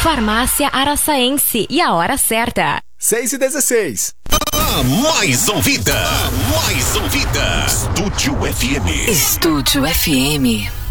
Farmácia Araçaense e a hora certa. 6h16. A mais ouvida. Estúdio FM. Estúdio FM.